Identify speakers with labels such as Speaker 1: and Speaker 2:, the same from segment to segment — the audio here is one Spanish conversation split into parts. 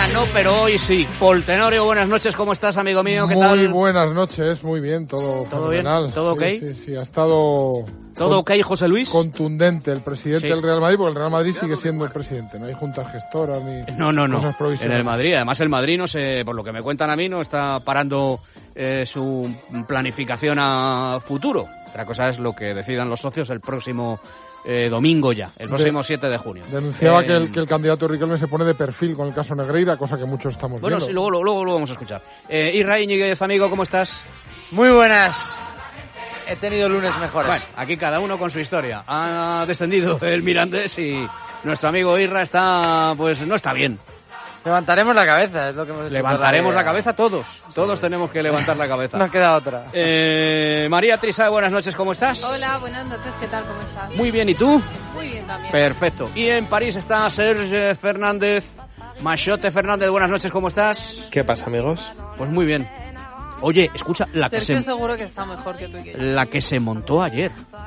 Speaker 1: mañana no, pero hoy sí. Paul Tenorio, buenas noches, ¿cómo estás, amigo mío? ¿Qué tal?
Speaker 2: Muy buenas noches, muy bien, todo fenomenal.
Speaker 1: Bien? ¿Todo ok?
Speaker 2: Sí, ha estado...
Speaker 1: ¿Todo ok, José Luis?
Speaker 2: Contundente el presidente del Real Madrid, porque el Real Madrid sigue siendo el presidente, no hay juntas gestoras ni cosas provisionales.
Speaker 1: En el Madrid, además el Madrid, no sé, por lo que me cuentan a mí, no está parando su planificación a futuro. Otra cosa es lo que decidan los socios el próximo domingo ya, el próximo 7 de junio.
Speaker 2: Denunciaba que el candidato Riquelme se pone de perfil con el caso Negreira, cosa que muchos estamos viendo.
Speaker 1: Bueno, sí, luego lo vamos a escuchar. Isra Íñiguez, amigo, ¿cómo estás?
Speaker 3: Muy buenas. He tenido lunes mejores.
Speaker 1: Bueno, aquí cada uno con su historia. Ha descendido el Mirandés y nuestro amigo Isra está, pues no está bien.
Speaker 3: Levantaremos la cabeza, es lo que hemos hecho.
Speaker 1: Levantaremos la cabeza todos. Todos tenemos que levantar la cabeza.
Speaker 3: No queda otra.
Speaker 1: María Trisá, buenas noches, ¿cómo estás?
Speaker 4: Hola, buenas noches, ¿qué tal? ¿Cómo estás?
Speaker 1: Muy bien, ¿y tú?
Speaker 4: Muy bien también.
Speaker 1: Perfecto. Y en París está Serge Fernández. Machote Fernández, buenas noches, ¿cómo estás?
Speaker 5: ¿Qué pasa, amigos?
Speaker 1: Pues muy bien. Oye, escucha,
Speaker 4: seguro que está mejor que tú y que yo.
Speaker 1: La que se montó ayer.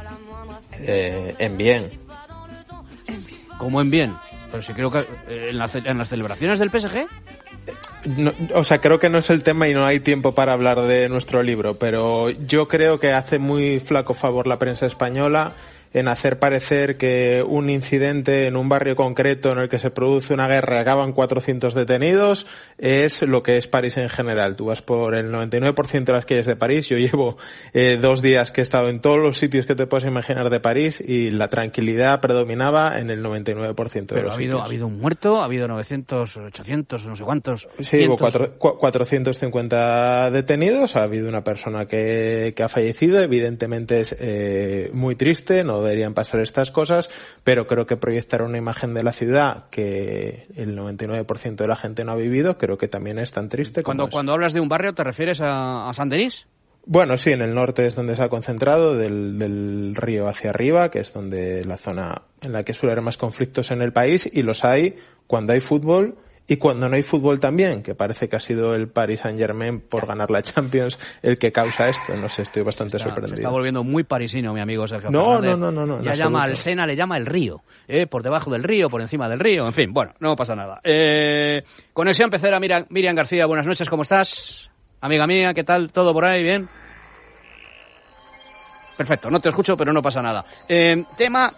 Speaker 5: En bien.
Speaker 1: ¿Cómo en bien? Pero sí creo que en las celebraciones del PSG...
Speaker 5: No, o sea, creo que no es el tema y no hay tiempo para hablar de nuestro libro, pero yo creo que hace muy flaco favor la prensa española en hacer parecer que un incidente en un barrio concreto en el que se produce una guerra y acaban 400 detenidos es lo que es París en general. Tú vas por el 99% de las calles de París. Yo llevo 2 días que he estado en todos los sitios que te puedes imaginar de París y la tranquilidad predominaba en el 99% de los sitios.
Speaker 1: Pero ha habido un muerto, ha hado 900, 800, no sé cuántos.
Speaker 5: Sí, hubo 450 detenidos, ha habido una persona que ha fallecido, evidentemente es muy triste, no deberían pasar estas cosas, pero creo que proyectar una imagen de la ciudad que el 99% de la gente no ha vivido, creo que también es tan triste como
Speaker 1: Cuando hablas de un barrio, ¿te refieres a Saint-Denis?
Speaker 5: Bueno, sí, en el norte es donde se ha concentrado, del río hacia arriba, que es donde la zona en la que suele haber más conflictos en el país, y los hay cuando hay fútbol y cuando no hay fútbol también, que parece que ha sido el Paris Saint-Germain por ganar la Champions el que causa esto. No sé, estoy bastante sorprendido.
Speaker 1: Se está volviendo muy parisino, mi amigo Sergio
Speaker 5: No.
Speaker 1: Ya llama al Sena, le llama el río. Por debajo del río, por encima del río, en fin, bueno, no pasa nada. Conexión Pecera, Miriam García, buenas noches, ¿cómo estás? Amiga mía, ¿qué tal? ¿Todo por ahí? ¿Bien? Perfecto, no te escucho, pero no pasa nada. Tema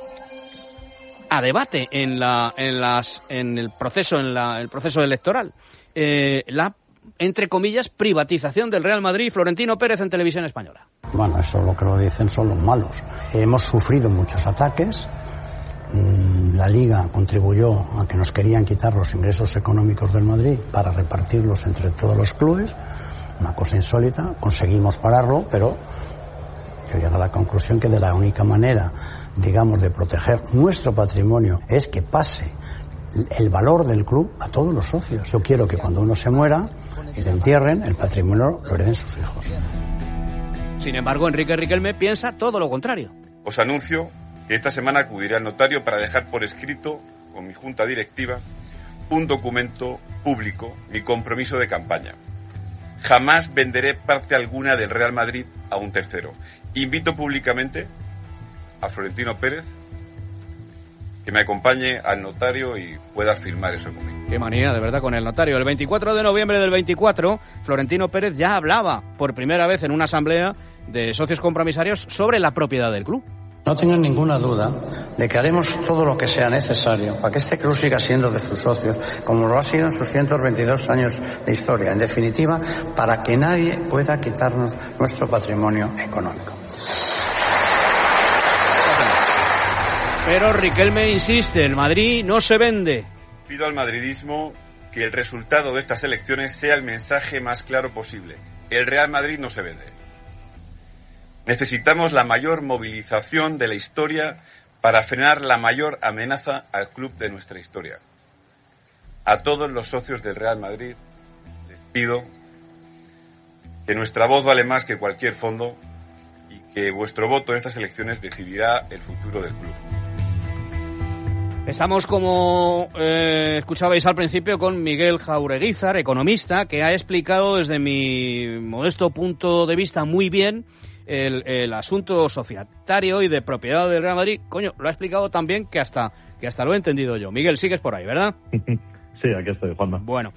Speaker 1: a debate en el proceso electoral. La, entre comillas, privatización del Real Madrid y Florentino Pérez en Televisión Española.
Speaker 6: Bueno, eso lo que lo dicen son los malos. Hemos sufrido muchos ataques. La Liga contribuyó a que nos querían quitar los ingresos económicos del Madrid para repartirlos entre todos los clubes. Una cosa insólita. Conseguimos pararlo, pero yo llego a la conclusión que de la única manera, digamos, de proteger nuestro patrimonio es que pase el valor del club a todos los socios. Yo quiero que cuando uno se muera y le entierren, el patrimonio lo hereden sus hijos.
Speaker 1: Sin embargo, Enrique Riquelme piensa todo lo contrario.
Speaker 7: Os anuncio que esta semana acudiré al notario para dejar por escrito, con mi junta directiva, un documento público, mi compromiso de campaña. Jamás venderé parte alguna del Real Madrid a un tercero. Invito públicamente a Florentino Pérez que me acompañe al notario y pueda firmar eso conmigo.
Speaker 1: Qué manía, de verdad, con el notario. El 24 de noviembre del 24, Florentino Pérez ya hablaba por primera vez en una asamblea de socios compromisarios sobre la propiedad del club.
Speaker 6: No tengan ninguna duda de que haremos todo lo que sea necesario para que este club siga siendo de sus socios, como lo ha sido en sus 122 años de historia. En definitiva, para que nadie pueda quitarnos nuestro patrimonio económico.
Speaker 1: Pero Riquelme insiste, el Madrid no se vende.
Speaker 7: Pido al madridismo que el resultado de estas elecciones sea el mensaje más claro posible. El Real Madrid no se vende. Necesitamos la mayor movilización de la historia para frenar la mayor amenaza al club de nuestra historia. A todos los socios del Real Madrid les pido que nuestra voz vale más que cualquier fondo y que vuestro voto en estas elecciones decidirá el futuro del club.
Speaker 1: Estamos, como escuchabais al principio, con Miguel Jaureguizar, economista, que ha explicado desde mi modesto punto de vista muy bien el asunto societario y de propiedad del Real Madrid. Coño, lo ha explicado tan bien que hasta lo he entendido yo. Miguel, sigues por ahí, ¿verdad?
Speaker 8: Sí, aquí estoy, Juanma.
Speaker 1: Bueno,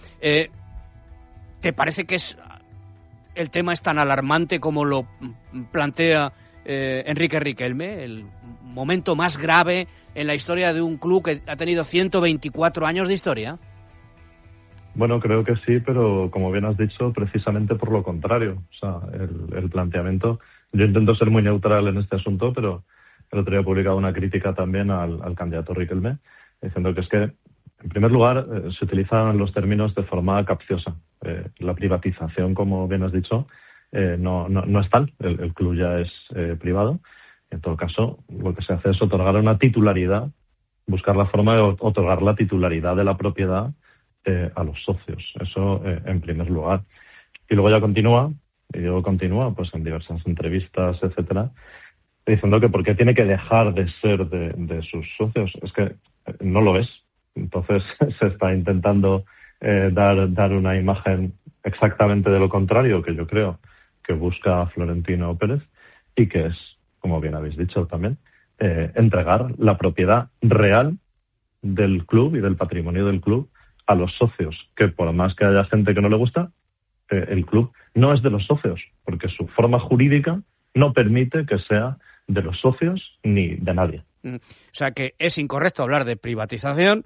Speaker 1: ¿te parece que el tema es tan alarmante como lo plantea Enrique Riquelme? El momento más grave en la historia de un club que ha tenido 124 años de historia.
Speaker 8: Bueno, creo que sí, pero como bien has dicho, precisamente por lo contrario. O sea, el planteamiento... Yo intento ser muy neutral en este asunto, pero el otro día he publicado una crítica también al candidato Riquelme, diciendo que es que, en primer lugar, se utilizan los términos de forma capciosa. La privatización, como bien has dicho, no es tal. El club ya es privado. En todo caso, lo que se hace es otorgar una titularidad, buscar la forma de otorgar la titularidad de la propiedad a los socios. Eso en primer lugar. Y luego ya continúa pues en diversas entrevistas, etcétera, diciendo que por qué tiene que dejar de ser de sus socios. Es que no lo es. Entonces se está intentando dar una imagen exactamente de lo contrario, que yo creo que busca Florentino Pérez, y que es, como bien habéis dicho también, entregar la propiedad real del club y del patrimonio del club a los socios, que por más que haya gente que no le gusta, el club no es de los socios, porque su forma jurídica no permite que sea de los socios ni de nadie.
Speaker 1: O sea que es incorrecto hablar de privatización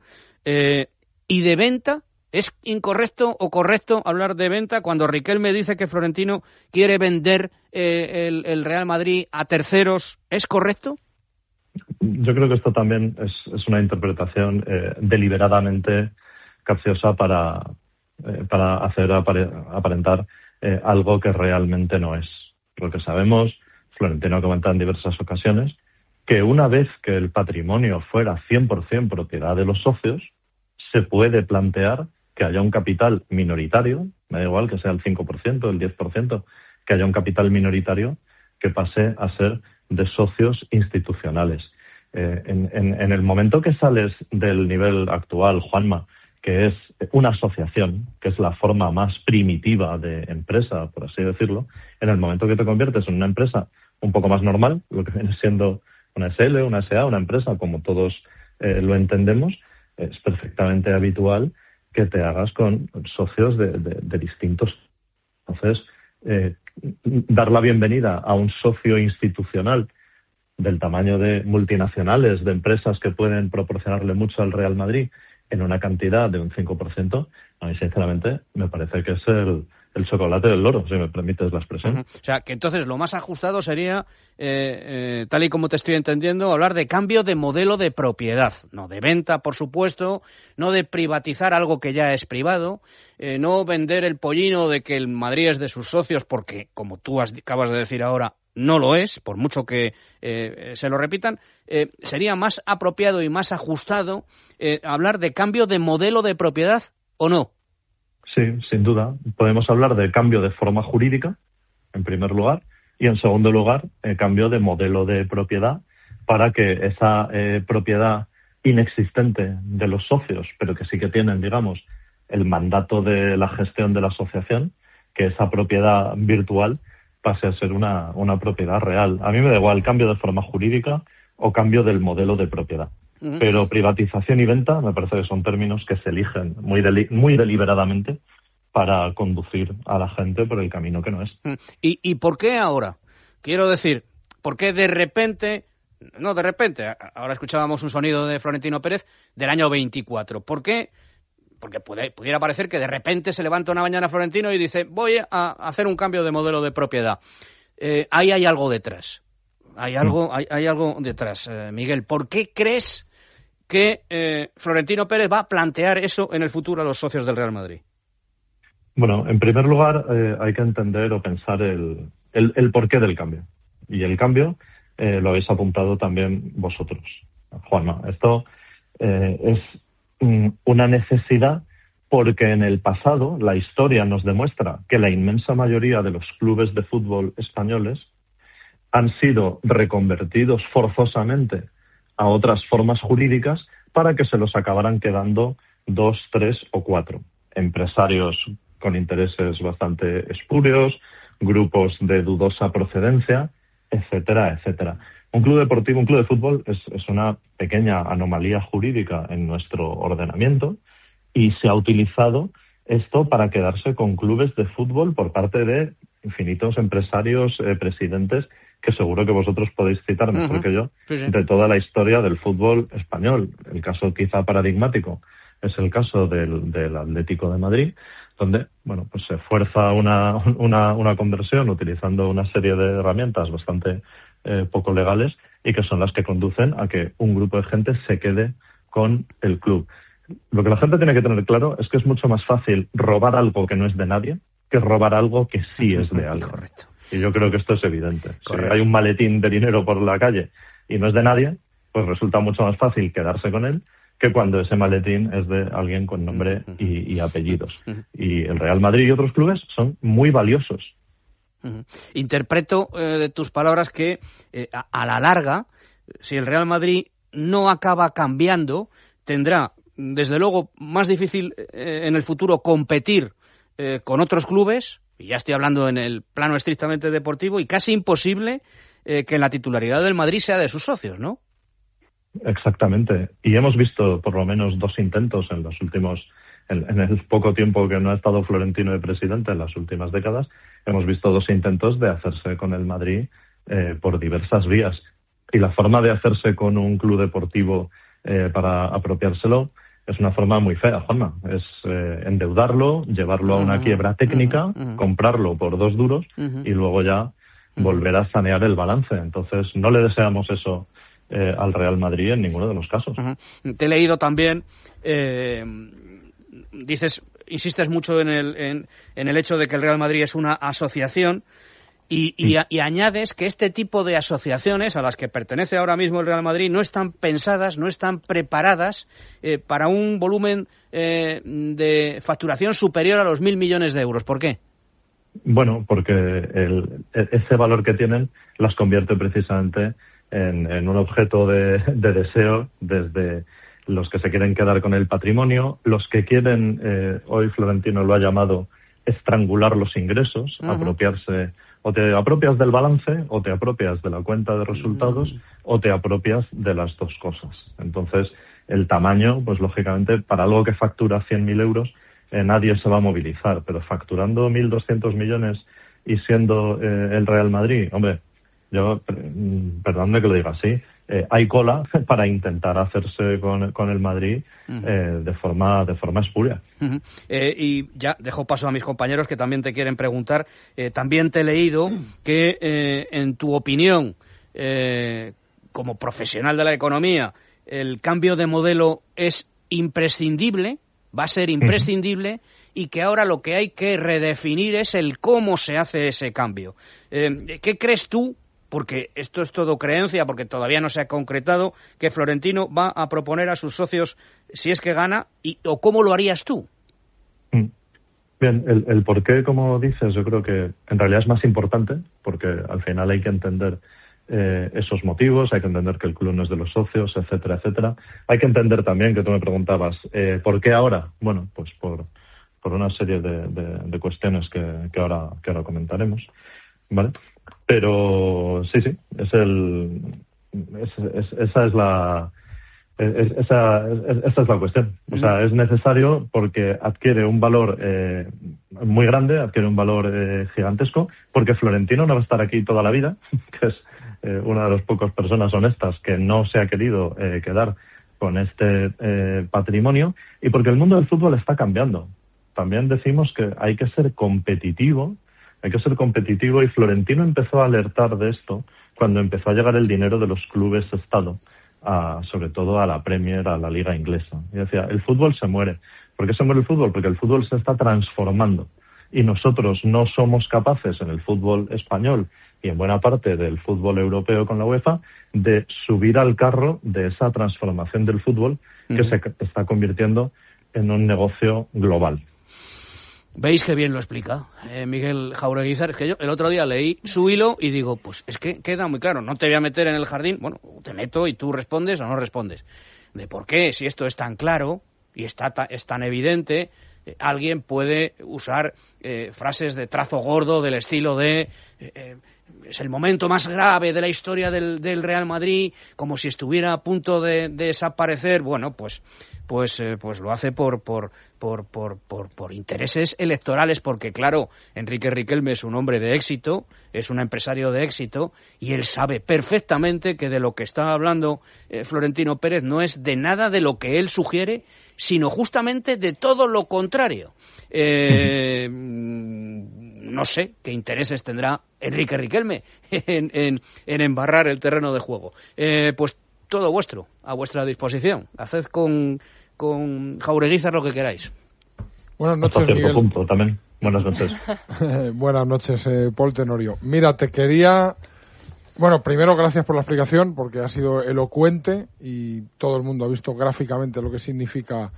Speaker 1: y de venta. ¿Es incorrecto o correcto hablar de venta cuando Riquelme dice que Florentino quiere vender el Real Madrid a terceros? ¿Es correcto?
Speaker 8: Yo creo que esto también es una interpretación deliberadamente capciosa para hacer aparentar algo que realmente no es. Lo que sabemos, Florentino ha comentado en diversas ocasiones, que una vez que el patrimonio fuera 100% propiedad de los socios, se puede plantear que haya un capital minoritario, me da igual que sea el 5%, el 10%, que haya un capital minoritario que pase a ser de socios institucionales. En el momento que sales del nivel actual, Juanma, que es una asociación, que es la forma más primitiva de empresa, por así decirlo, en el momento que te conviertes en una empresa un poco más normal, lo que viene siendo una SL, una SA, una empresa, como todos lo entendemos, es perfectamente habitual que te hagas con socios de distintos. Entonces, dar la bienvenida a un socio institucional del tamaño de multinacionales, de empresas que pueden proporcionarle mucho al Real Madrid en una cantidad de un 5%, a mí sinceramente me parece que es el chocolate del loro, si me permites la expresión.
Speaker 1: O sea, que entonces lo más ajustado sería, tal y como te estoy entendiendo, hablar de cambio de modelo de propiedad, no de venta, por supuesto, no de privatizar algo que ya es privado, no vender el pollino de que el Madrid es de sus socios, porque, como tú acabas de decir ahora, no lo es, por mucho que se lo repitan. Sería más apropiado y más ajustado hablar de cambio de modelo de propiedad, ¿o no?
Speaker 8: Sí, sin duda. Podemos hablar de cambio de forma jurídica, en primer lugar, y en segundo lugar, cambio de modelo de propiedad para que esa propiedad inexistente de los socios, pero que sí que tienen, digamos, el mandato de la gestión de la asociación, que esa propiedad virtual pase a ser una propiedad real. A mí me da igual cambio de forma jurídica o cambio del modelo de propiedad. Uh-huh. Pero privatización y venta me parece que son términos que se eligen muy deliberadamente para conducir a la gente por el camino que no es.
Speaker 1: ¿Y por qué ahora? Quiero decir, ¿por qué de repente, ahora escuchábamos un sonido de Florentino Pérez del año 24? ¿Por qué? Porque pudiera parecer que de repente se levanta una mañana Florentino y dice, voy a hacer un cambio de modelo de propiedad. Ahí hay algo detrás. Hay algo detrás, Miguel. ¿Por qué crees que Florentino Pérez va a plantear eso en el futuro a los socios del Real Madrid?
Speaker 8: Bueno, en primer lugar hay que entender o pensar el porqué del cambio. Y el cambio lo habéis apuntado también vosotros, Juanma. Esto es una necesidad porque en el pasado la historia nos demuestra que la inmensa mayoría de los clubes de fútbol españoles han sido reconvertidos forzosamente a otras formas jurídicas para que se los acabaran quedando 2, 3 o 4 empresarios con intereses bastante espurios, grupos de dudosa procedencia, etcétera, etcétera. Un club deportivo, un club de fútbol es una pequeña anomalía jurídica en nuestro ordenamiento y se ha utilizado esto para quedarse con clubes de fútbol por parte de infinitos empresarios, presidentes, que seguro que vosotros podéis citar mejor que yo, de toda la historia del fútbol español. El caso quizá paradigmático es el caso del Atlético de Madrid, donde bueno, pues se fuerza una conversión utilizando una serie de herramientas bastante poco legales y que son las que conducen a que un grupo de gente se quede con el club. Lo que la gente tiene que tener claro es que es mucho más fácil robar algo que no es de nadie que robar algo que sí es de alguien.
Speaker 1: Correcto.
Speaker 8: Y yo creo que esto es evidente. Correcto. Si hay un maletín de dinero por la calle y no es de nadie, pues resulta mucho más fácil quedarse con él que cuando ese maletín es de alguien con nombre y apellidos. Y el Real Madrid y otros clubes son muy valiosos.
Speaker 1: Interpreto de tus palabras que a la larga, si el Real Madrid no acaba cambiando, tendrá desde luego más difícil en el futuro competir con otros clubes, y ya estoy hablando en el plano estrictamente deportivo, y casi imposible que la titularidad del Madrid sea de sus socios, ¿no?
Speaker 8: Exactamente. Y hemos visto por lo menos 2 intentos en los últimos, en el poco tiempo que no ha estado Florentino de presidente, en las últimas décadas, hemos visto 2 intentos de hacerse con el Madrid por diversas vías. Y la forma de hacerse con un club deportivo para apropiárselo es una forma muy fea, Juanma. Es endeudarlo, llevarlo a una quiebra técnica, comprarlo por 2 duros y luego ya volver a sanear el balance. Entonces, no le deseamos eso al Real Madrid en ninguno de los casos.
Speaker 1: Te he leído también, insistes mucho en el hecho de que el Real Madrid es una asociación y añades que este tipo de asociaciones a las que pertenece ahora mismo el Real Madrid no están pensadas, no están preparadas para un volumen de facturación superior a los 1.000 millones de euros. ¿Por qué?
Speaker 8: Bueno, porque ese valor que tienen las convierte precisamente en un objeto de deseo desde los que se quieren quedar con el patrimonio, los que quieren, hoy Florentino lo ha llamado, estrangular los ingresos, apropiarse, o te apropias del balance, o te apropias de la cuenta de resultados, o te apropias de las 2 cosas. Entonces, el tamaño, pues lógicamente, para algo que factura 100.000 euros, nadie se va a movilizar, pero facturando 1.200 millones y siendo el Real Madrid, hombre, yo, perdóname que lo diga así, hay cola para intentar hacerse con el Madrid de forma espuria.
Speaker 1: Y ya dejo paso a mis compañeros que también te quieren preguntar. También te he leído que, en tu opinión, como profesional de la economía, el cambio de modelo es imprescindible, va a ser imprescindible, y que ahora lo que hay que redefinir es el cómo se hace ese cambio. ¿Qué crees tú? Porque esto es todo creencia, porque todavía no se ha concretado, que Florentino va a proponer a sus socios si es que gana, o cómo lo harías tú.
Speaker 8: Bien, el por qué, como dices, yo creo que en realidad es más importante, porque al final hay que entender esos motivos, hay que entender que el club no es de los socios, etcétera, etcétera. Hay que entender también, que tú me preguntabas, ¿por qué ahora? Bueno, pues por una serie de cuestiones que ahora comentaremos, ¿vale? Pero sí, esa es la cuestión. O sea, es necesario porque adquiere un valor muy grande, adquiere un valor gigantesco, porque Florentino no va a estar aquí toda la vida, que es una de las pocas personas honestas que no se ha querido quedar con este patrimonio, y porque el mundo del fútbol está cambiando. También decimos que hay que ser competitivo, y Florentino empezó a alertar de esto cuando empezó a llegar el dinero de los clubes Estado, sobre todo a la Premier, a la Liga Inglesa. Y decía, el fútbol se muere. ¿Por qué se muere el fútbol? Porque el fútbol se está transformando. Y nosotros no somos capaces en el fútbol español y en buena parte del fútbol europeo con la UEFA de subir al carro de esa transformación del fútbol que se está convirtiendo en un negocio global.
Speaker 1: ¿Veis qué bien lo explica Miguel Jaureguizar? Es que yo el otro día leí su hilo y digo, pues es que queda muy claro, no te voy a meter en el jardín, bueno, te meto y tú respondes o no respondes. ¿De por qué? Si esto es tan claro y es tan evidente, alguien puede usar frases de trazo gordo del estilo de es el momento más grave de la historia del Real Madrid, como si estuviera a punto de desaparecer, bueno, pues lo hace por intereses electorales, porque claro, Enrique Riquelme es un hombre de éxito, es un empresario de éxito, y él sabe perfectamente que de lo que está hablando Florentino Pérez no es de nada de lo que él sugiere, sino justamente de todo lo contrario. No sé qué intereses tendrá Enrique Riquelme en embarrar el terreno de juego. Pues todo vuestro, a vuestra disposición. Haced con Jaureguizar lo que queráis.
Speaker 2: Buenas noches, Miguel.
Speaker 8: Punto, también. Buenas noches.
Speaker 2: Buenas noches, Paul Tenorio. Mira, te quería... Bueno, primero, gracias por la explicación, porque ha sido elocuente y todo el mundo ha visto gráficamente lo que significa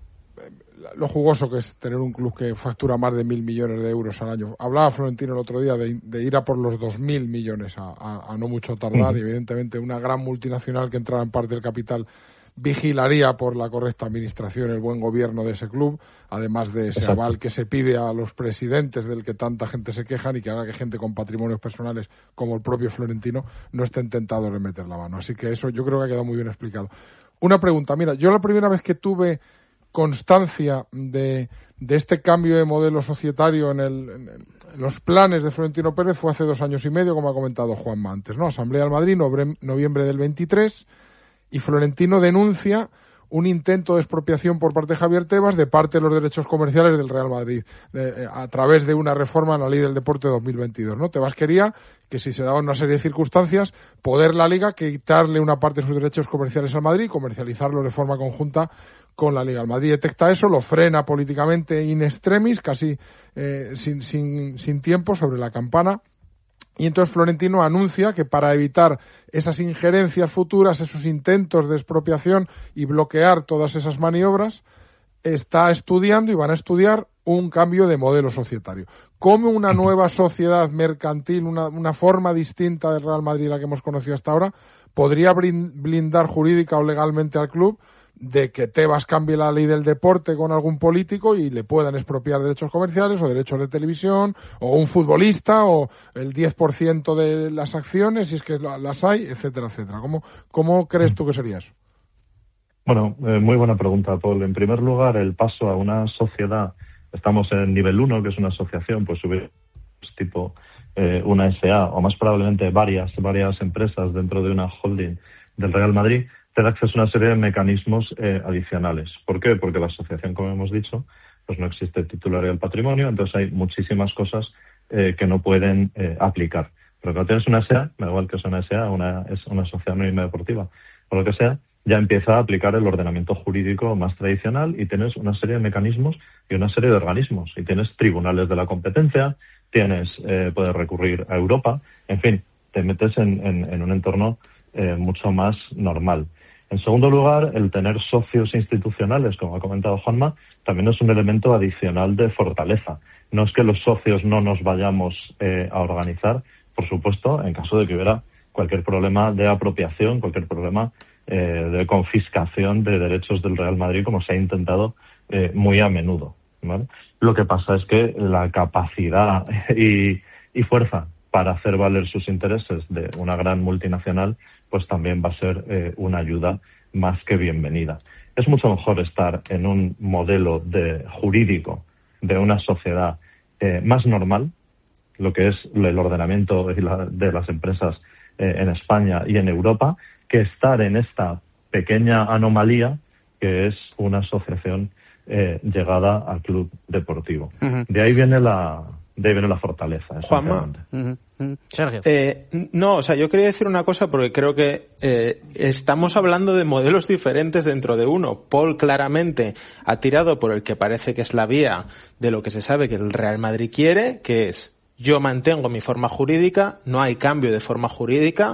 Speaker 2: lo jugoso que es tener un club que factura más de 1.000 millones de euros al año. Hablaba Florentino el otro día de ir a por los 2.000 millones a no mucho tardar, y evidentemente una gran multinacional que entrara en parte del capital vigilaría por la correcta administración, el buen gobierno de ese club, además de ese aval que se pide a los presidentes del que tanta gente se quejan y que haga que gente con patrimonios personales como el propio Florentino no estén tentados de meter la mano. Así que eso yo creo que ha quedado muy bien explicado. Una pregunta, mira, yo la primera vez que tuve constancia de este cambio de modelo societario en los planes de Florentino Pérez fue hace 2 años y medio, como ha comentado Juanma antes, ¿no? Asamblea del Madrid, noviembre del 23, y Florentino denuncia un intento de expropiación por parte de Javier Tebas de parte de los derechos comerciales del Real Madrid a través de una reforma en la Ley del Deporte de 2022, ¿no? Tebas quería que, si se daban una serie de circunstancias, poder la Liga quitarle una parte de sus derechos comerciales al Madrid y comercializarlo de forma conjunta con la Liga. El Madrid detecta eso, lo frena políticamente in extremis, casi sin tiempo, sobre la campana. Y entonces Florentino anuncia que para evitar esas injerencias futuras, esos intentos de expropiación y bloquear todas esas maniobras, está estudiando y van a estudiar un cambio de modelo societario. ¿Cómo una nueva sociedad mercantil, una forma distinta del Real Madrid, la que hemos conocido hasta ahora, podría blindar jurídica o legalmente al club de que Tebas cambie la ley del deporte con algún político y le puedan expropiar derechos comerciales o derechos de televisión, o un futbolista, o el 10% de las acciones, si es que las hay, etcétera, etcétera? ¿Cómo crees tú que sería eso?
Speaker 8: Bueno, muy buena pregunta, Paul. En primer lugar, el paso a una sociedad, estamos en nivel 1, que es una asociación, pues subir tipo una SA, o más probablemente varias empresas dentro de una holding del Real Madrid, te da acceso a una serie de mecanismos adicionales. ¿Por qué? Porque la asociación, como hemos dicho, pues no existe titularidad del patrimonio, entonces hay muchísimas cosas que no pueden aplicar. Pero cuando tienes una SA, me da igual que sea una SA, es una sociedad anónima deportiva, o lo que sea, ya empieza a aplicar el ordenamiento jurídico más tradicional y tienes una serie de mecanismos y una serie de organismos. Y tienes tribunales de la competencia, puedes recurrir a Europa, en fin, te metes en un entorno mucho más normal. En segundo lugar, el tener socios institucionales, como ha comentado Juanma, también es un elemento adicional de fortaleza. No es que los socios no nos vayamos a organizar, por supuesto, en caso de que hubiera cualquier problema de apropiación, cualquier problema de confiscación de derechos del Real Madrid, como se ha intentado muy a menudo, ¿vale? Lo que pasa es que la capacidad y fuerza para hacer valer sus intereses de una gran multinacional, pues también va a ser una ayuda más que bienvenida. Es mucho mejor estar en un modelo jurídico de una sociedad más normal, lo que es el ordenamiento de las empresas en España y en Europa, que estar en esta pequeña anomalía que es una asociación llegada al club deportivo. Uh-huh. De ahí viene la fortaleza.
Speaker 5: Juanma,
Speaker 1: Sergio.
Speaker 5: No, o sea, yo quería decir una cosa porque creo que estamos hablando de modelos diferentes dentro de uno. Paul claramente ha tirado por el que parece que es la vía de lo que se sabe que el Real Madrid quiere, que es: yo mantengo mi forma jurídica, no hay cambio de forma jurídica,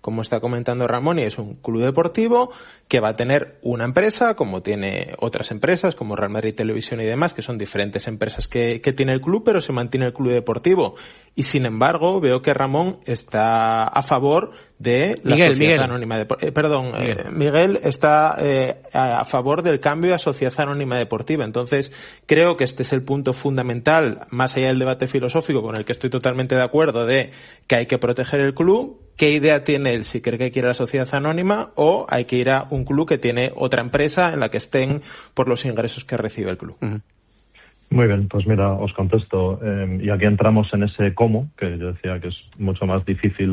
Speaker 5: como está comentando Ramón, y es un club deportivo que va a tener una empresa, como tiene otras empresas, como Real Madrid Televisión y demás, que son diferentes empresas que tiene el club, pero se mantiene el club deportivo. Y sin embargo, veo que Ramón está a favor de la Sociedad Anónima Deportiva. Miguel está a favor del cambio a Sociedad Anónima Deportiva. Entonces, creo que este es el punto fundamental, más allá del debate filosófico, con el que estoy totalmente de acuerdo, de que hay que proteger el club. ¿Qué idea tiene él? Si cree que hay que ir a la Sociedad Anónima o hay que ir a un club que tiene otra empresa en la que estén por los ingresos que recibe el club.
Speaker 1: Uh-huh.
Speaker 8: Muy bien, pues mira, os contesto. Y aquí entramos en ese cómo, que yo decía que es mucho más difícil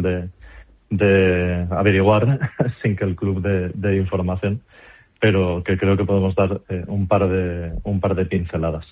Speaker 8: de averiguar sin que el club dé información, pero que creo que podemos dar un par de pinceladas.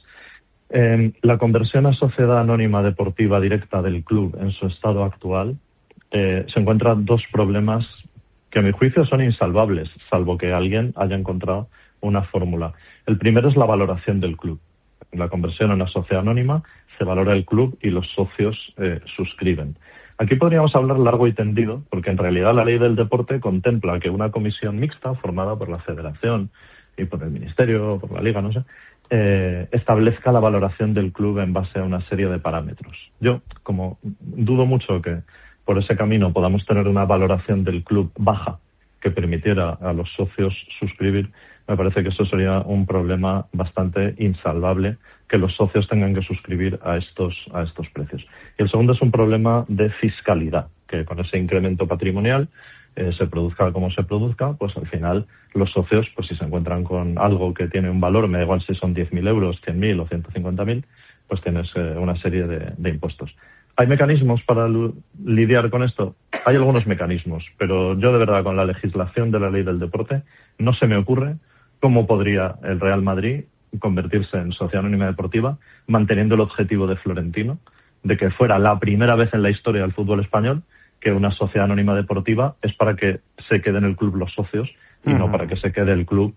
Speaker 8: La conversión a sociedad anónima deportiva directa del club en su estado actual se encuentran dos problemas que a mi juicio son insalvables, salvo que alguien haya encontrado una fórmula. El primero es la valoración del club. En la conversión a una sociedad anónima se valora el club y los socios suscriben. Aquí podríamos hablar largo y tendido, porque en realidad la ley del deporte contempla que una comisión mixta formada por la Federación y por el Ministerio, por la Liga, no sé, establezca la valoración del club en base a una serie de parámetros. Yo, como dudo mucho que por ese camino podamos tener una valoración del club baja que permitiera a los socios suscribir, me parece que eso sería un problema bastante insalvable, que los socios tengan que suscribir a estos precios. Y el segundo es un problema de fiscalidad, que con ese incremento patrimonial se produzca como se produzca, pues al final los socios, pues si se encuentran con algo que tiene un valor, me da igual si son 10.000 euros, 100.000 o 150.000, pues tienes una serie de impuestos. ¿Hay mecanismos para lidiar con esto? Hay algunos mecanismos, pero yo de verdad con la legislación de la ley del deporte no se me ocurre cómo podría el Real Madrid convertirse en sociedad anónima deportiva manteniendo el objetivo de Florentino de que fuera la primera vez en la historia del fútbol español que una sociedad anónima deportiva es para que se queden en el club los socios y no para que se quede el club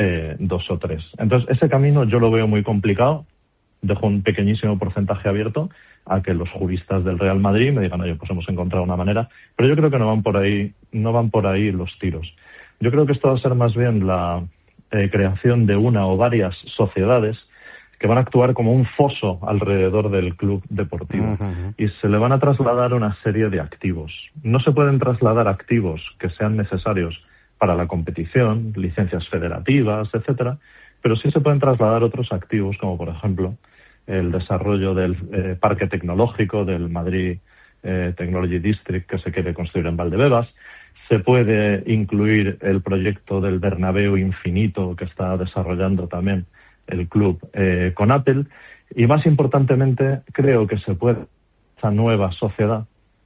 Speaker 8: 2 o 3. Entonces, ese camino yo lo veo muy complicado. Dejo un pequeñísimo porcentaje abierto a que los juristas del Real Madrid me digan, oye, pues hemos encontrado una manera, pero yo creo que no van por ahí los tiros. Yo creo que esto va a ser más bien la creación de una o varias sociedades que van a actuar como un foso alrededor del club deportivo y se le van a trasladar una serie de activos. No se pueden trasladar activos que sean necesarios para la competición, licencias federativas, etcétera, pero sí se pueden trasladar otros activos, como por ejemplo el desarrollo del parque tecnológico del Madrid Technology District que se quiere construir en Valdebebas. Se puede incluir el proyecto del Bernabéu infinito que está desarrollando también el club con Apple. Y más importantemente, creo que se puede, esta nueva sociedad,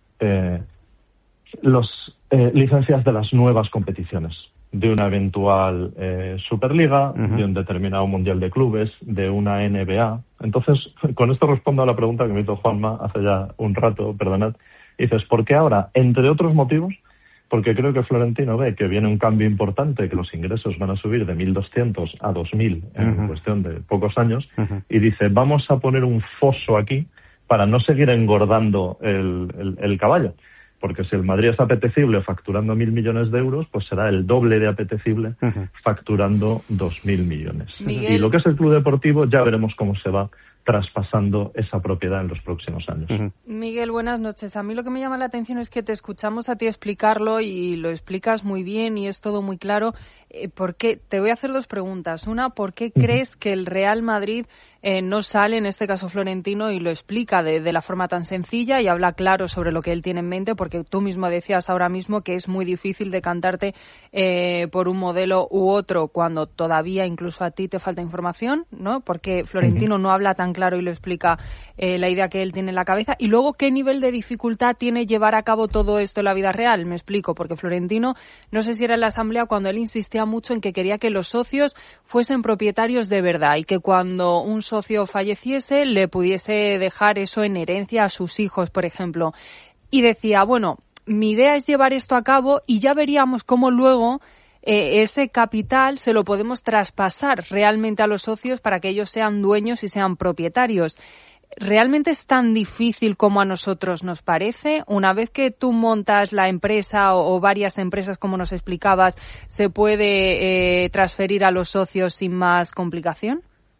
Speaker 8: licencias de las nuevas competiciones, de una eventual Superliga, de un determinado Mundial de Clubes, de una NBA. Entonces, con esto respondo a la pregunta que me hizo Juanma hace ya un rato, perdonad. Dices, ¿por qué ahora? Entre otros motivos, porque creo que Florentino ve que viene un cambio importante, que los ingresos van a subir de 1.200 a 2.000 en cuestión de pocos años, y dice, vamos a poner un foso aquí para no seguir engordando el caballo. Porque si el Madrid es apetecible facturando 1.000 millones de euros, pues será el doble de apetecible facturando 2.000 millones.
Speaker 4: Miguel.
Speaker 8: Y lo que es el club deportivo, ya veremos cómo se va traspasando esa propiedad en los próximos años.
Speaker 4: Miguel, buenas noches. A mí lo que me llama la atención es que te escuchamos a ti explicarlo y lo explicas muy bien y es todo muy claro. ¿Por qué? Te voy a hacer dos preguntas. Una, ¿por qué crees que el Real Madrid no sale, en este caso Florentino, y lo explica de la forma tan sencilla y habla claro sobre lo que él tiene en mente? Porque tú mismo decías ahora mismo que es muy difícil decantarte por un modelo u otro cuando todavía incluso a ti te falta información, ¿no? Porque Florentino no habla tan claro y lo explica la idea que él tiene en la cabeza. Y luego, ¿qué nivel de dificultad tiene llevar a cabo todo esto en la vida real? Me explico, porque Florentino, no sé si era en la asamblea cuando él insistía mucho en que quería que los socios fuesen propietarios de verdad y que cuando un socio falleciese le pudiese dejar eso en herencia a sus hijos, por ejemplo. Y decía, bueno, mi idea es llevar esto a cabo y ya veríamos cómo luego ese capital se lo podemos traspasar realmente a los socios para que ellos sean dueños y sean propietarios. ¿realmente es tan difícil como a nosotros nos parece? Una vez que tú montas la empresa o varias empresas, como nos explicabas, ¿se puede transferir a los socios sin más complicación?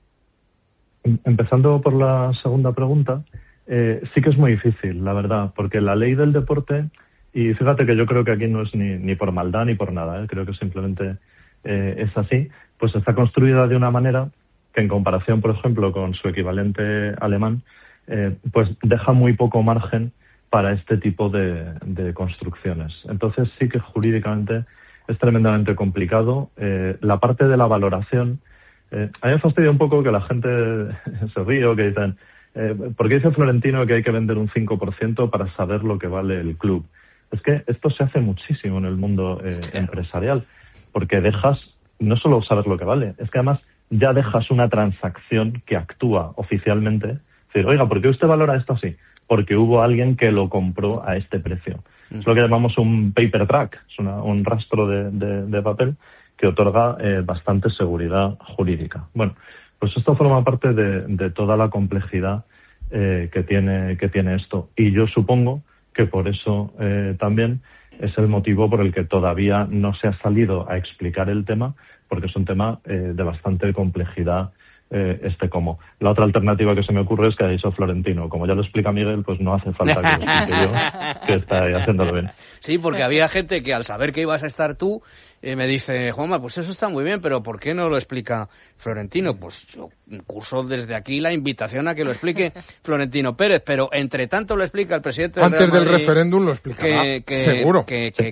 Speaker 8: Empezando por la segunda pregunta, sí que es muy difícil, la verdad, porque la ley del deporte, y fíjate que yo creo que aquí no es ni por maldad ni por nada, creo que simplemente es así, pues está construida de una manera que en comparación, por ejemplo, con su equivalente alemán, pues deja muy poco margen para este tipo de construcciones. Entonces sí que jurídicamente es tremendamente complicado. La parte de la valoración, a mí me fastidia un poco que la gente se ríe o que dicen, ¿por qué dice Florentino que hay que vender un 5% para saber lo que vale el club? Es que esto se hace muchísimo en el mundo empresarial, porque dejas no solo saber lo que vale, es que además ya dejas una transacción que actúa oficialmente. Es decir, oiga, ¿por qué usted valora esto así? Porque hubo alguien que lo compró a este precio. Es lo que llamamos un paper track, es un rastro de papel que otorga bastante seguridad jurídica. Bueno, pues esto forma parte de toda la complejidad que tiene esto. Y yo supongo que por eso también es el motivo por el que todavía no se ha salido a explicar el tema, porque es un tema de bastante complejidad cómo. La otra alternativa que se me ocurre es que ha dicho Florentino. Como ya lo explica Miguel, pues no hace falta que lo explique yo, que está ahí haciéndolo bien.
Speaker 1: Sí, porque había gente que al saber que ibas a estar tú, me dice, Juanma, pues eso está muy bien, pero ¿por qué no lo explica Florentino? Pues yo curso desde aquí la invitación a que lo explique Florentino Pérez, pero entre tanto lo explica el presidente del
Speaker 2: Antes
Speaker 1: Real Madrid,
Speaker 2: del referéndum lo explicará, seguro.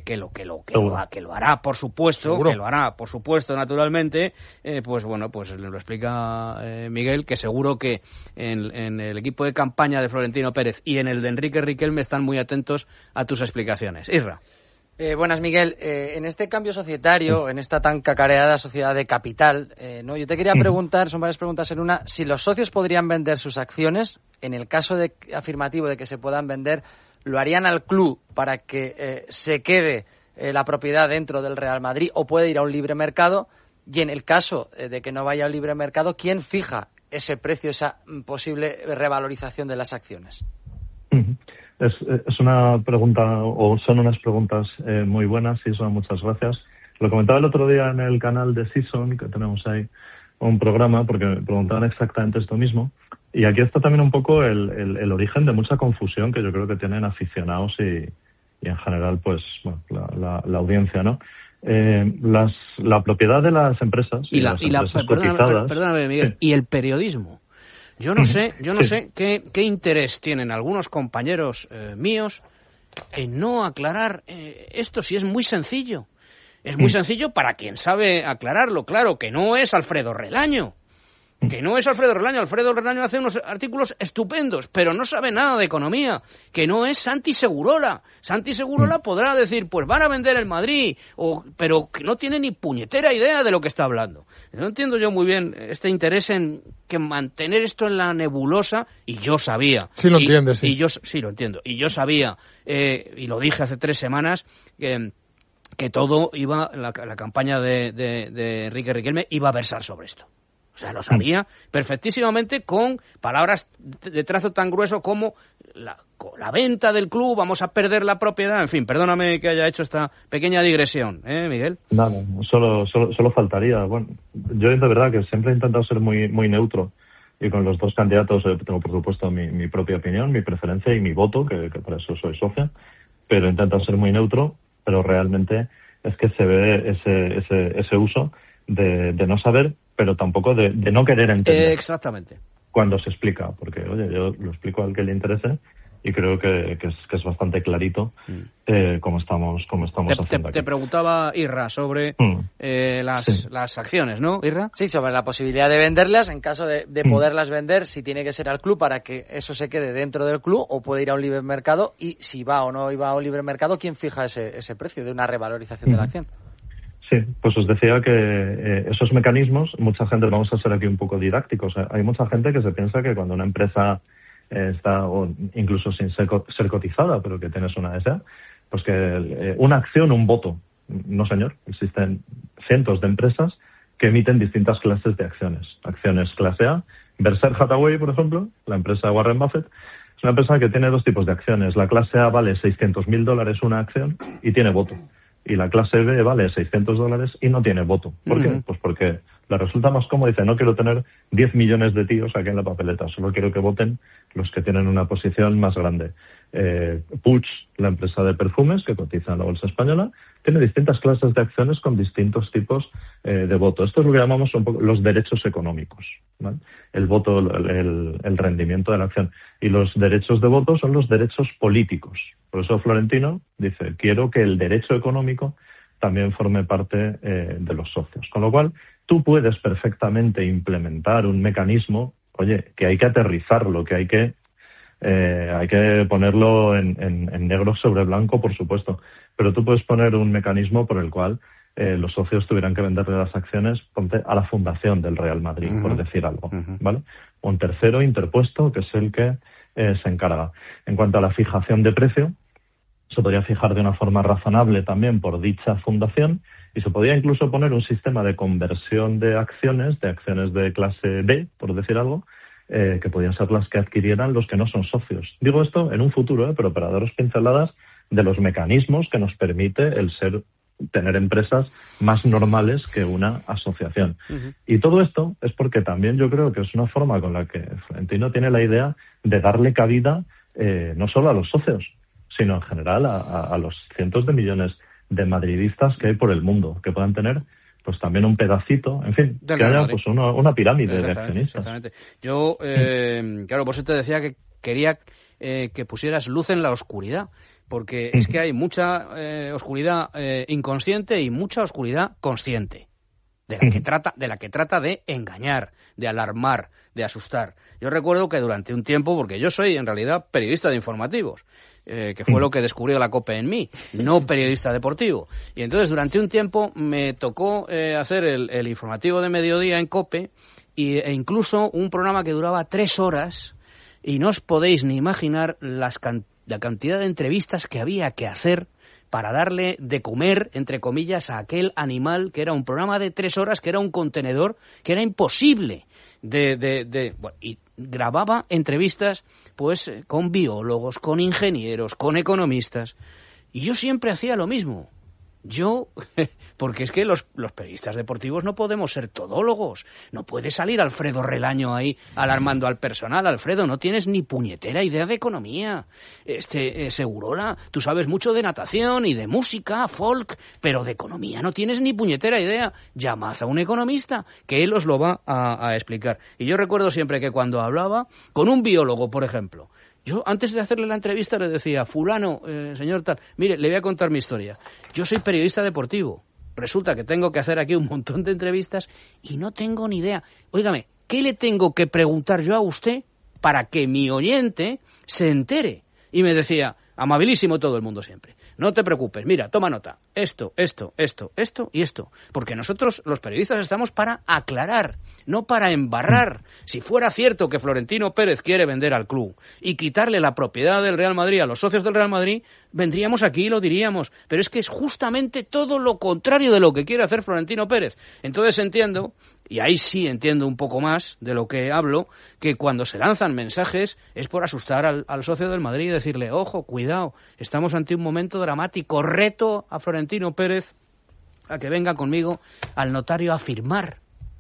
Speaker 1: Que lo hará, por supuesto, seguro. Que lo hará, por supuesto, naturalmente, pues bueno, pues lo explica Miguel, que seguro que en el equipo de campaña de Florentino Pérez y en el de Enrique Riquelme están muy atentos a tus explicaciones. Isra.
Speaker 3: Buenas, Miguel. En este cambio societario, en esta tan cacareada sociedad de capital, yo te quería preguntar, son varias preguntas en una, si los socios podrían vender sus acciones, en el caso afirmativo de que se puedan vender, ¿lo harían al club para que se quede la propiedad dentro del Real Madrid o puede ir a un libre mercado? Y en el caso de que no vaya al libre mercado, ¿quién fija ese precio, esa posible revalorización de las acciones?
Speaker 8: Es una pregunta, o son unas preguntas muy buenas, y son muchas gracias. Lo comentaba el otro día en el canal de Season, que tenemos ahí un programa, porque me preguntaban exactamente esto mismo. Y aquí está también un poco el origen de mucha confusión que yo creo que tienen aficionados y en general, pues, bueno, la audiencia, ¿no? La propiedad de las empresas y las empresas cotizadas...
Speaker 1: Perdóname, Miguel, y el periodismo. Yo no sé qué interés tienen algunos compañeros míos en no aclarar esto, si es muy sencillo. Es muy sencillo para quien sabe aclararlo, claro, que no es Alfredo Relaño. Alfredo Relaño hace unos artículos estupendos, pero no sabe nada de economía. Que no es Santi Segurola. Santi Segurola podrá decir, pues van a vender el Madrid, pero que no tiene ni puñetera idea de lo que está hablando. No entiendo yo muy bien este interés en que mantener esto en la nebulosa, y yo sabía.
Speaker 2: Sí lo entiendes, sí.
Speaker 1: Y yo sí lo entiendo. Y yo sabía, y lo dije hace 3 semanas, que todo iba, la campaña de Enrique Riquelme iba a versar sobre esto. O sea, lo sabía perfectísimamente, con palabras de trazo tan grueso como la venta del club, vamos a perder la propiedad, en fin, perdóname que haya hecho esta pequeña digresión, Miguel.
Speaker 8: Nada, solo faltaría. Bueno, yo de verdad que siempre he intentado ser muy, muy neutro, y con los dos candidatos tengo por supuesto mi propia opinión, mi preferencia y mi voto, que por eso soy socia, pero he intentado ser muy neutro, pero realmente es que se ve ese uso de no saber, pero tampoco de no querer entender.
Speaker 1: Exactamente.
Speaker 8: Cuando se explica, porque, oye, yo lo explico al que le interese y creo que es bastante clarito cómo estamos haciendo aquí.
Speaker 1: Te preguntaba Irra sobre las acciones, ¿no, Irra?
Speaker 3: Sí, sobre la posibilidad de venderlas, en caso de poderlas vender, si tiene que ser al club para que eso se quede dentro del club, o puede ir a un libre mercado, y si va o no iba a un libre mercado, ¿quién fija ese precio de una revalorización de la acción?
Speaker 8: Sí, pues os decía que esos mecanismos, mucha gente, vamos a ser aquí un poco didácticos, hay mucha gente que se piensa que cuando una empresa está, o incluso sin ser cotizada, pero que tienes una SA, pues que una acción, un voto. No, señor, existen cientos de empresas que emiten distintas clases de acciones. Acciones clase A. Berkshire Hathaway, por ejemplo, la empresa de Warren Buffett, es una empresa que tiene dos tipos de acciones. La clase A vale $600.000 una acción y tiene voto. Y la clase B vale $600 y no tiene voto. ¿Por qué? Pues porque le resulta más cómodo. Dice, no quiero tener 10 millones de tíos aquí en la papeleta, solo quiero que voten los que tienen una posición más grande. Puig, la empresa de perfumes que cotiza en la bolsa española, tiene distintas clases de acciones con distintos tipos de voto. Esto es lo que llamamos un poco los derechos económicos, ¿vale? El voto, el rendimiento de la acción. Y los derechos de voto son los derechos políticos. Por eso Florentino dice, quiero que el derecho económico también forme parte de los socios. Con lo cual, tú puedes perfectamente implementar un mecanismo, oye, que hay que aterrizarlo, que hay que ponerlo en negro sobre blanco, por supuesto. Pero tú puedes poner un mecanismo por el cual los socios tuvieran que venderle las acciones, ponte, a la fundación del Real Madrid, por decir algo, ¿vale? Un tercero interpuesto, que es el que se encarga. En cuanto a la fijación de precio, se podría fijar de una forma razonable también por dicha fundación y se podría incluso poner un sistema de conversión de acciones de clase B, por decir algo, que podrían ser las que adquirieran los que no son socios. Digo esto en un futuro, pero para daros pinceladas de los mecanismos que nos permite el tener empresas más normales que una asociación. Y todo esto es porque también yo creo que es una forma con la que Florentino tiene la idea de darle cabida no solo a los socios, sino en general a los cientos de millones de madridistas que hay por el mundo, que puedan tener pues también un pedacito, en fin, que haya pues una pirámide de accionistas.
Speaker 1: Exactamente. Yo, claro, por eso te decía que quería que pusieras luz en la oscuridad, porque es que hay mucha oscuridad inconsciente y mucha oscuridad consciente, de la que trata de engañar, de alarmar, de asustar. Yo recuerdo que durante un tiempo, porque yo soy en realidad periodista de informativos, que fue lo que descubrió la COPE en mí, no periodista deportivo. Y entonces durante un tiempo me tocó hacer el informativo de mediodía en COPE e incluso un programa que duraba 3 horas y no os podéis ni imaginar la cantidad de entrevistas que había que hacer para darle de comer, entre comillas, a aquel animal que era un programa de 3 horas, que era un contenedor, que era imposible bueno, y grababa entrevistas pues con biólogos, con ingenieros, con economistas, y yo siempre hacía lo mismo. Porque es que los periodistas deportivos no podemos ser todólogos. No puede salir Alfredo Relaño ahí alarmando al personal. Alfredo, no tienes ni puñetera idea de economía. Segurola, tú sabes mucho de natación y de música, folk, pero de economía no tienes ni puñetera idea. Llamad a un economista, que él os lo va a explicar. Y yo recuerdo siempre que cuando hablaba con un biólogo, por ejemplo, yo, antes de hacerle la entrevista, le decía, fulano, señor tal, mire, le voy a contar mi historia. Yo soy periodista deportivo. Resulta que tengo que hacer aquí un montón de entrevistas y no tengo ni idea. Óigame, ¿qué le tengo que preguntar yo a usted para que mi oyente se entere? Y me decía, amabilísimo todo el mundo siempre, no te preocupes, mira, toma nota, esto y esto, porque nosotros los periodistas estamos para aclarar, no para embarrar. Si fuera cierto que Florentino Pérez quiere vender al club y quitarle la propiedad del Real Madrid a los socios del Real Madrid, vendríamos aquí y lo diríamos, pero es que es justamente todo lo contrario de lo que quiere hacer Florentino Pérez. Entonces entiendo, y ahí sí entiendo un poco más de lo que hablo, que cuando se lanzan mensajes es por asustar al socio del Madrid y decirle, ojo, cuidado, estamos ante un momento dramático, reto a Florentino Pérez a que venga conmigo al notario a firmar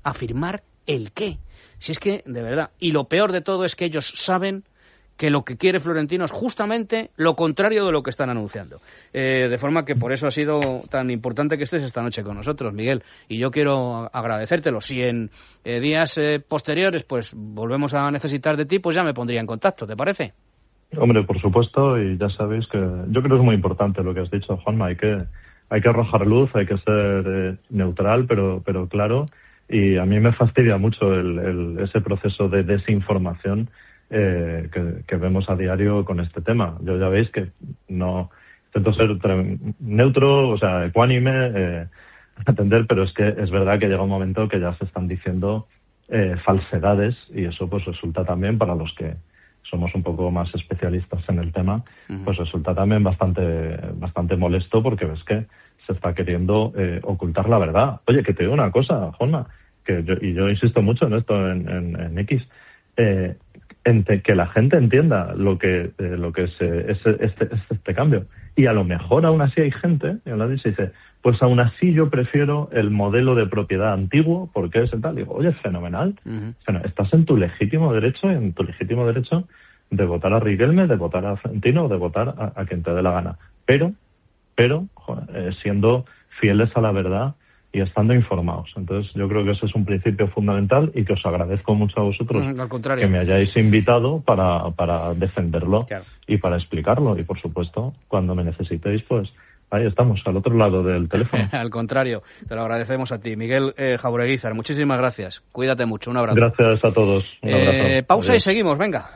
Speaker 1: el qué. Si es que, de verdad, y lo peor de todo es que ellos saben que lo que quiere Florentino es justamente lo contrario de lo que están anunciando. De forma que por eso ha sido tan importante que estés esta noche con nosotros, Miguel. Y yo quiero agradecértelo. Si en días posteriores pues volvemos a necesitar de ti, pues ya me pondría en contacto, ¿te parece?
Speaker 8: Hombre, por supuesto, y ya sabéis que yo creo que es muy importante lo que has dicho, Juanma. Hay que arrojar luz, hay que ser neutral, pero claro. Y a mí me fastidia mucho ese proceso de desinformación que vemos a diario con este tema. Yo ya veis que no intento ser neutro, o sea, ecuánime, atender, pero es que es verdad que llega un momento que ya se están diciendo falsedades y eso pues resulta también, para los que somos un poco más especialistas en el tema, pues resulta también bastante molesto, porque ves que se está queriendo ocultar la verdad. Oye, que te digo una cosa, Juanma, yo insisto mucho en esto en X, que la gente entienda lo que es este cambio. Y a lo mejor aún así hay gente, y aún así se dice, pues aún así yo prefiero el modelo de propiedad antiguo porque es el tal. Digo, oye, fenomenal. Estás en tu legítimo derecho de votar a Riquelme, de votar a Florentino o de votar a quien te dé la gana. Pero siendo fieles a la verdad y estando informados. Entonces yo creo que ese es un principio fundamental y que os agradezco mucho a vosotros que me hayáis invitado para defenderlo y para explicarlo. Y por supuesto, cuando me necesitéis, pues ahí estamos, al otro lado del teléfono.
Speaker 1: Al contrario, te lo agradecemos a ti. Miguel Jaureguizar, muchísimas gracias. Cuídate mucho, un abrazo.
Speaker 8: Gracias a todos. Un abrazo.
Speaker 1: Pausa y seguimos, venga.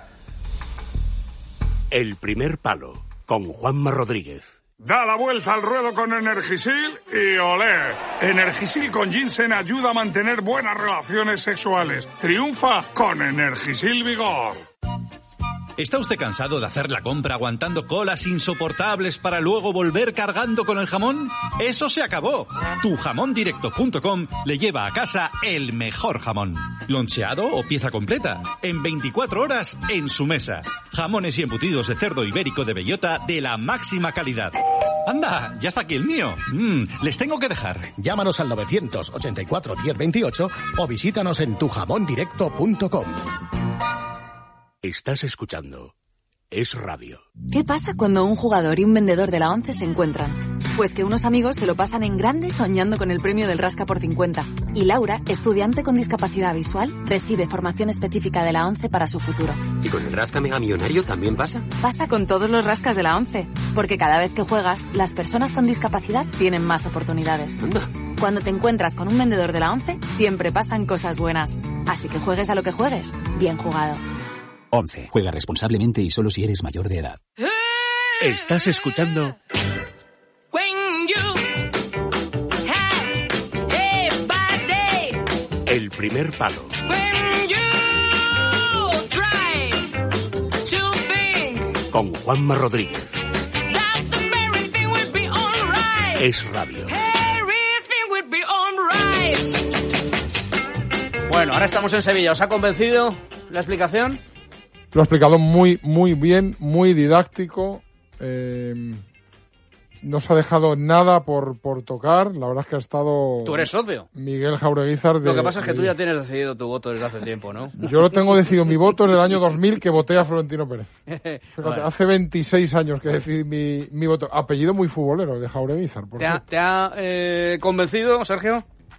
Speaker 9: El primer palo, con Juanma Rodríguez.
Speaker 10: Da la vuelta al ruedo con Energisil y olé. Energisil con ginseng ayuda a mantener buenas relaciones sexuales. Triunfa con Energisil Vigor.
Speaker 11: ¿Está usted cansado de hacer la compra aguantando colas insoportables para luego volver cargando con el jamón? ¡Eso se acabó! Tujamondirecto.com le lleva a casa el mejor jamón. Loncheado o pieza completa. En 24 horas en su mesa. Jamones y embutidos de cerdo ibérico de bellota de la máxima calidad. ¡Anda! ¡Ya está aquí el mío! Les tengo que dejar.
Speaker 12: Llámanos al 984 1028 o visítanos en tujamondirecto.com.
Speaker 9: Estás escuchando Es Radio.
Speaker 13: ¿Qué pasa cuando un jugador y un vendedor de la ONCE se encuentran? Pues que unos amigos se lo pasan en grande soñando con el premio del Rasca por 50. Y Laura, estudiante con discapacidad visual, recibe formación específica de la ONCE para su futuro.
Speaker 14: ¿Y con el Rasca Mega Millonario también pasa?
Speaker 13: Pasa con todos los rascas de la ONCE. Porque cada vez que juegas, las personas con discapacidad tienen más oportunidades.
Speaker 14: Anda.
Speaker 13: Cuando te encuentras con un vendedor de la ONCE, siempre pasan cosas buenas. Así que juegues a lo que juegues, bien jugado.
Speaker 15: 11. Juega responsablemente y solo si eres mayor de edad.
Speaker 9: Estás escuchando El primer palo. Con Juanma Rodríguez. Es Radio.
Speaker 1: Bueno, ahora estamos en Sevilla. ¿Os ha convencido la explicación?
Speaker 2: Lo ha explicado muy, muy bien, muy didáctico. No se ha dejado nada por tocar. La verdad es que ha estado...
Speaker 1: Tú eres socio.
Speaker 2: Miguel Jaureguizar.
Speaker 1: Lo que pasa es que tú ya tienes decidido tu voto desde hace tiempo, ¿no?
Speaker 2: Yo lo tengo decidido. Mi voto desde el año 2000 que voté a Florentino Pérez. Fíjate, hace 26 años que decidí mi voto. Apellido muy futbolero, de Jaureguizar.
Speaker 1: ¿Te ha convencido, Sergio?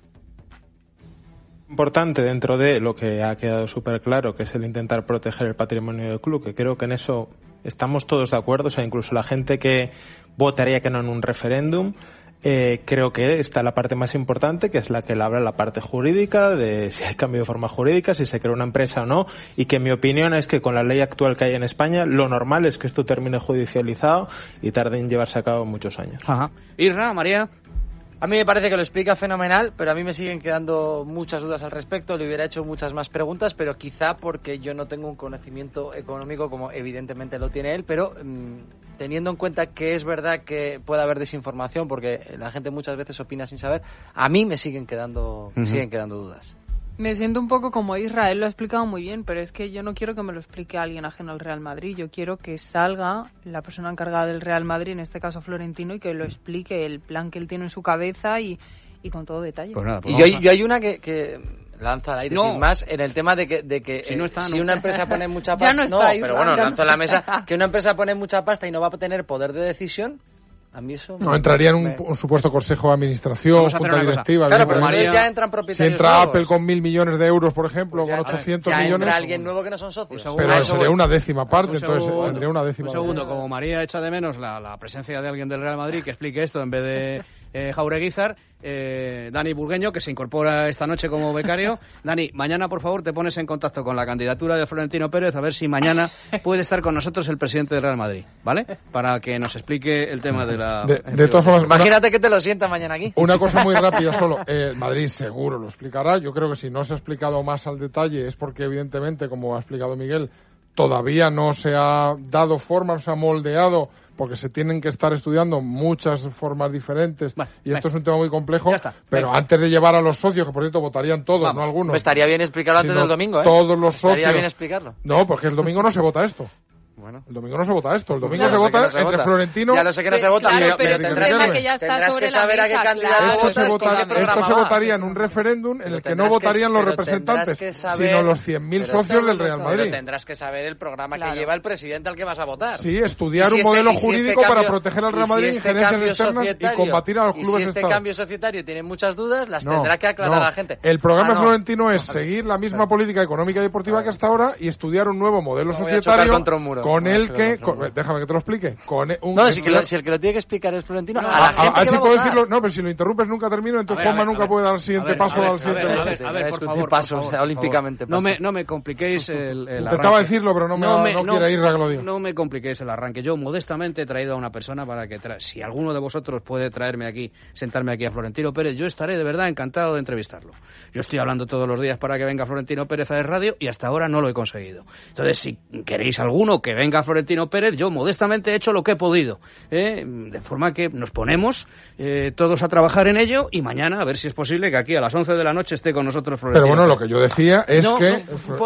Speaker 5: Importante dentro de lo que ha quedado súper claro, que es el intentar proteger el patrimonio del club, que creo que en eso estamos todos de acuerdo. O sea, incluso la gente que votaría que no en un referéndum, creo que está la parte más importante, que es la que le habla la parte jurídica, de si hay cambio de forma jurídica, si se crea una empresa o no, y que mi opinión es que con la ley actual que hay en España, lo normal es que esto termine judicializado y tarde en llevarse a cabo muchos años.
Speaker 1: Ajá. Irra, María.
Speaker 3: A mí me parece que lo explica fenomenal, pero a mí me siguen quedando muchas dudas al respecto. Le hubiera hecho muchas más preguntas, pero quizá porque yo no tengo un conocimiento económico como evidentemente lo tiene él, pero teniendo en cuenta que es verdad que puede haber desinformación, porque la gente muchas veces opina sin saber, a mí me siguen quedando dudas.
Speaker 4: Me siento un poco como Israel, lo ha explicado muy bien, pero es que yo no quiero que me lo explique alguien ajeno al Real Madrid. Yo quiero que salga la persona encargada del Real Madrid, en este caso Florentino, y que lo explique el plan que él tiene en su cabeza y con todo detalle.
Speaker 1: Pues nada, pues
Speaker 3: y yo hay una que lanza al aire sin más en el tema de que si una empresa pone mucha pasta, lanzo a la mesa que una empresa pone mucha pasta y no va a tener poder de decisión. A mí eso
Speaker 2: entraría en un supuesto consejo de administración, junta directiva.
Speaker 3: Claro, pero entonces ya entran propietarios.
Speaker 2: Si entra
Speaker 3: nuevos.
Speaker 2: Apple con 1.000 millones de euros, por ejemplo,
Speaker 3: pues
Speaker 2: con 800
Speaker 3: ya
Speaker 2: millones.
Speaker 3: Entra alguien nuevo que no son socios.
Speaker 2: Pero sería una décima parte, entonces tendría una décima.
Speaker 1: Un segundo, como María echa de menos la presencia de alguien del Real Madrid que explique esto en vez de Jaureguizar, Dani Burgueño, que se incorpora esta noche como becario. Dani, mañana, por favor, te pones en contacto con la candidatura de Florentino Pérez a ver si mañana puede estar con nosotros el presidente del Real Madrid, ¿vale? Para que nos explique el tema de la...
Speaker 2: De todas formas,
Speaker 3: imagínate que te lo sienta mañana aquí.
Speaker 2: Una cosa muy rápida solo. Madrid seguro lo explicará. Yo creo que si no se ha explicado más al detalle es porque, evidentemente, como ha explicado Miguel, todavía no se ha dado forma, no se ha moldeado, porque se tienen que estar estudiando muchas formas diferentes, y esto es un tema muy complejo, pero antes de llevar a los socios, que por cierto votarían todos, no algunos.
Speaker 3: Pues estaría bien explicarlo antes del domingo,
Speaker 2: Todos los socios.
Speaker 3: Estaría bien explicarlo.
Speaker 2: No, porque el domingo no se vota esto.
Speaker 3: Bueno.
Speaker 2: El domingo no se vota esto, el domingo se vota entre Florentino...
Speaker 3: Ya lo sé que no se vota,
Speaker 4: pero tendrás que ya está sobre la mesa,
Speaker 3: a qué candidato
Speaker 2: esto se votaría en un referéndum en el que no votarían los representantes, sino los 100.000 socios del Real Madrid.
Speaker 3: Pero tendrás que saber el programa que lleva el presidente al que vas a votar.
Speaker 2: Sí, estudiar un modelo jurídico para proteger al Real Madrid de injerencias externas y combatir a los clubes de Estado.
Speaker 3: Y si este cambio societario tiene muchas dudas, las tendrá que aclarar a la gente.
Speaker 2: El programa de Florentino es seguir la misma política económica y deportiva que hasta ahora y estudiar un nuevo modelo societario con el que... Déjame que te lo explique.
Speaker 3: Si el que lo tiene que explicar es Florentino,
Speaker 2: así puedo decirlo. No, pero si lo interrumpes nunca termino, entonces Juanma nunca puede dar el siguiente paso al siguiente.
Speaker 3: A ver, por favor, olímpicamente.
Speaker 1: No me compliquéis el arranque.
Speaker 2: Intentaba decirlo, pero no quiere ir a que lo diga.
Speaker 1: No me compliquéis el arranque. Yo modestamente he traído a una persona para que si alguno de vosotros puede traerme aquí, sentarme aquí a Florentino Pérez, yo estaré de verdad encantado de entrevistarlo. Yo estoy hablando todos los días para que venga Florentino Pérez a radio y hasta ahora no lo he conseguido. Entonces, si queréis alguno que venga Florentino Pérez, yo modestamente he hecho lo que he podido, de forma que nos ponemos todos a trabajar en ello y mañana a ver si es posible que aquí a las 11 de la noche esté con nosotros Florentino.
Speaker 2: Pero bueno, lo que yo decía es que...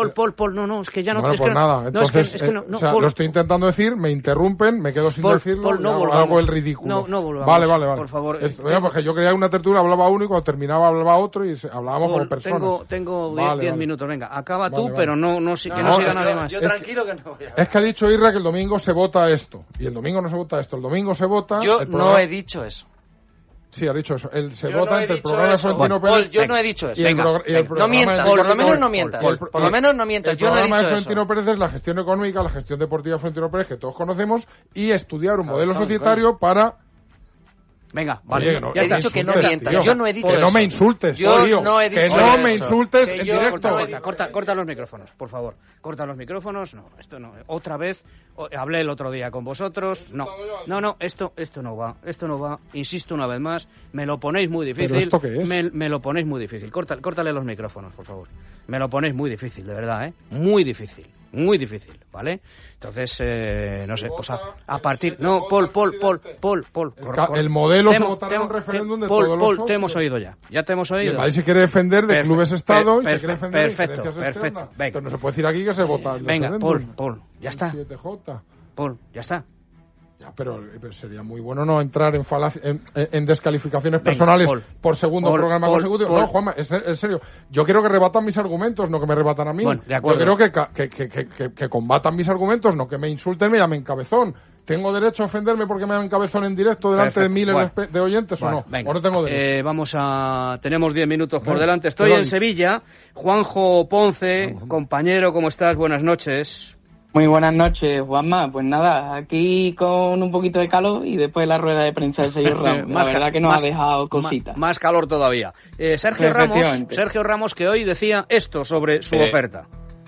Speaker 1: Paul, es que ya no...
Speaker 2: Bueno, pues nada, entonces, lo estoy intentando decir, me interrumpen, me quedo sin decirlo, hago el ridículo.
Speaker 1: No volvamos.
Speaker 2: Vale.
Speaker 1: Por favor.
Speaker 2: Porque yo quería una tertulia, hablaba uno y cuando terminaba hablaba otro y hablábamos como personas.
Speaker 1: Tengo 10 minutos, venga, acaba tú, pero no siga nadie más.
Speaker 3: Yo tranquilo que no voy a...
Speaker 2: Es que ha dicho Irra que el domingo se vota esto, y el domingo no se vota esto, el domingo se vota...
Speaker 3: Yo no he dicho eso.
Speaker 2: Sí, ha dicho eso. Se vota entre el programa de Florentino Pérez...
Speaker 3: Yo no he dicho eso. No mientas, por lo menos no mientas. Por lo menos no mientas, yo no he dicho eso.
Speaker 2: El programa de Florentino Pérez es la gestión económica, la gestión deportiva de Florentino Pérez, que todos conocemos, y estudiar un modelo societario para...
Speaker 1: Venga, vale.
Speaker 3: He dicho que no mientas. Yo no he dicho eso.
Speaker 2: Que no me insultes,
Speaker 3: yo no he dicho
Speaker 2: que no me insultes en directo.
Speaker 1: Corta los micrófonos, por favor. Corta los micrófonos. No, esto no. Otra vez, hablé el otro día con vosotros. No, esto no va. Esto no va. Insisto una vez más. Me lo ponéis muy difícil.
Speaker 2: ¿Pero esto qué es?
Speaker 1: Me lo ponéis muy difícil. Córtale los micrófonos, por favor. Me lo ponéis muy difícil, de verdad, Muy difícil, ¿vale? Entonces, no sé, pues a partir... No, Paul.
Speaker 2: El modelo se votará en un referéndum de todos los socios.
Speaker 1: Te hemos oído ya. Ya te hemos oído.
Speaker 2: Y el país se quiere defender de clubes Estado y se quiere defender de
Speaker 1: perfecto.
Speaker 2: Venga. Pero no se puede decir aquí que se vota el referéndum.
Speaker 1: Paul, ya está.
Speaker 2: 7J.
Speaker 1: Paul, ya está.
Speaker 2: Ya, pero sería muy bueno no entrar en descalificaciones personales por segundo programa consecutivo. No, Juanma, es serio. Yo quiero que rebatan mis argumentos, no que me rebatan a mí.
Speaker 1: Bueno, de acuerdo.
Speaker 2: Yo quiero que combatan mis argumentos, no que me insulten, me llamen cabezón. ¿Tengo derecho a ofenderme porque me llamen cabezón en directo delante de miles de oyentes o no?
Speaker 1: Venga.
Speaker 2: ¿O no tengo derecho?
Speaker 1: Tenemos 10 minutos por delante. Estoy en Sevilla. Juanjo Ponce, compañero, ¿cómo estás? Buenas noches.
Speaker 16: Muy buenas noches, Juanma. Pues nada, aquí con un poquito de calor y después la rueda de prensa de Sergio Ramos. La verdad que nos ha dejado cositas.
Speaker 1: Más calor todavía. Sergio Ramos, que hoy decía esto sobre su oferta.